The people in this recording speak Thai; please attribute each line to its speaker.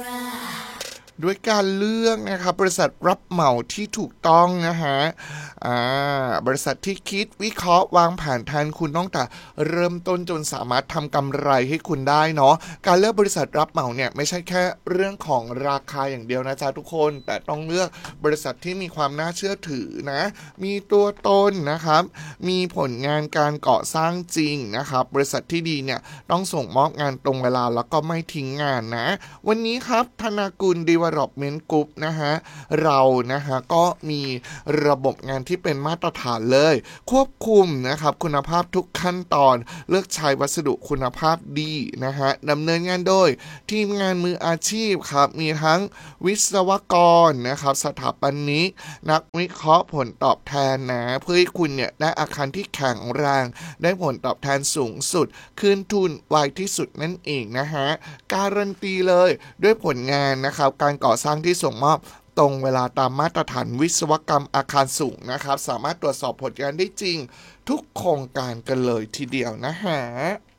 Speaker 1: ด้วยการเลือกนะครับบริษัทรับเหมาที่ถูกต้องนะฮะบริษัทที่คิดวิเคราะห์วางแผนแทนคุณตั้งแต่เริ่มต้นจนสามารถทำกำไรให้คุณได้เนาะการเลือกบริษัทรับเหมาเนี่ยไม่ใช่แค่เรื่องของราคาอย่างเดียวนะจ๊ะทุกคนแต่ต้องเลือกบริษัทที่มีความน่าเชื่อถือนะมีตัวตนนะครับมีผลงานการก่อสร้างจริงนะครับบริษัทที่ดีเนี่ยต้องส่งมอบงานตรงเวลาแล้วก็ไม่ทิ้งงานนะวันนี้ครับธนากุล Development Group นะฮะเรานะฮะก็มีระบบงานที่เป็นมาตรฐานเลยควบคุมนะครับคุณภาพทุกขั้นตอนเลือกใช้วัสดุคุณภาพดีนะฮะดำเนินงานโดยทีมงานมืออาชีพครับมีทั้งวิศวกรนะครับสถาปนิกนักวิเคราะห์ผลตอบแทนนะเพื่อให้คุณเนี่ยได้อาคารที่แข็งแรงได้ผลตอบแทนสูงสุดคืนทุนไวที่สุดนั่นเองนะฮะการันตีเลยด้วยผลงานนะครับการก่อสร้างที่ส่งมอบตรงเวลาตามมาตรฐานวิศวกรรมอาคารสูงนะครับสามารถตรวจสอบผลงานได้จริงทุกโครงการกันเลยทีเดียวนะฮะ